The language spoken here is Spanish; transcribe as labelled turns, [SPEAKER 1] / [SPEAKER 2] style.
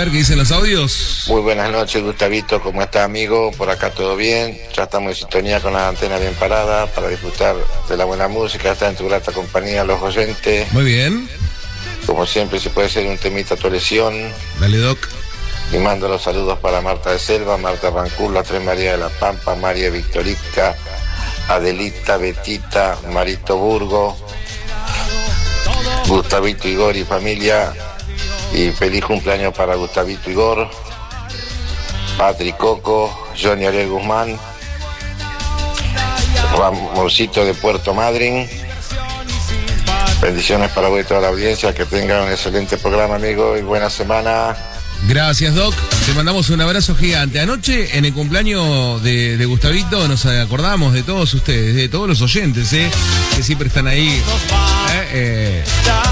[SPEAKER 1] ver qué dicen los audios.
[SPEAKER 2] Muy buenas noches, Gustavito, ¿cómo está, amigo? Por acá todo bien, ya estamos en sintonía con las antenas bien paradas para disfrutar de la buena música, está en tu grata compañía, los oyentes.
[SPEAKER 1] Muy bien.
[SPEAKER 2] Como siempre, si puede ser un temita a tu lesión.
[SPEAKER 1] Dale, Doc.
[SPEAKER 2] Y mando los saludos para Marta de Selva, Marta Rancur, la Tres María de la Pampa, María Victorica, Adelita, Betita, Marito Burgo, Gustavito, Igor y familia. Y feliz cumpleaños para Gustavito, Igor, Patrick Coco, Johnny Ariel Guzmán, Ramosito de Puerto Madryn. Bendiciones para vos y toda la audiencia, que tengan un excelente programa, amigo, y buena semana.
[SPEAKER 1] Gracias, Doc. Te mandamos un abrazo gigante. Anoche, en el cumpleaños de Gustavito, nos acordamos de todos ustedes, de todos los oyentes, que siempre están ahí.